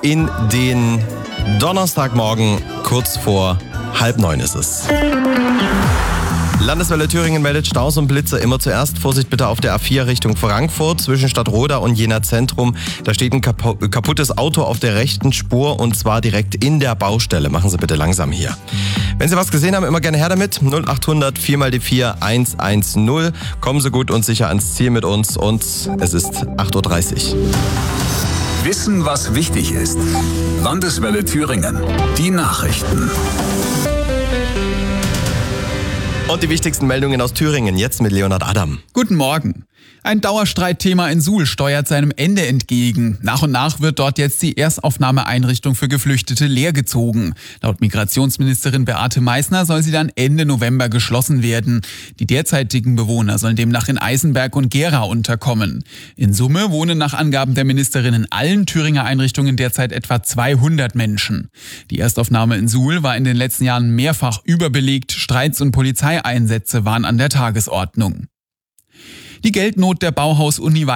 in den Donnerstagmorgen, kurz vor 8:30 ist es. Landeswelle Thüringen meldet Staus und Blitze. Immer zuerst Vorsicht bitte auf der A4 Richtung Frankfurt zwischen Stadtroda und Jena Zentrum. Da steht ein kaputtes Auto auf der rechten Spur und zwar direkt in der Baustelle. Machen Sie bitte langsam hier. Wenn Sie was gesehen haben, immer gerne her damit. 0800 4x4 110. Kommen Sie gut und sicher ans Ziel mit uns und es ist 8:30 Uhr. Wissen, was wichtig ist. Landeswelle Thüringen. Die Nachrichten. Und die wichtigsten Meldungen aus Thüringen, jetzt mit Leonhard Adam. Guten Morgen. Ein Dauerstreitthema in Suhl steuert seinem Ende entgegen. Nach und nach wird dort jetzt die Erstaufnahmeeinrichtung für Geflüchtete leergezogen. Laut Migrationsministerin Beate Meißner soll sie dann Ende November geschlossen werden. Die derzeitigen Bewohner sollen demnach in Eisenberg und Gera unterkommen. In Summe wohnen nach Angaben der Ministerin in allen Thüringer Einrichtungen derzeit etwa 200 Menschen. Die Erstaufnahme in Suhl war in den letzten Jahren mehrfach überbelegt. Streits und Polizeieinsätze waren an der Tagesordnung. Die Geldnot der Bauhaus-Uni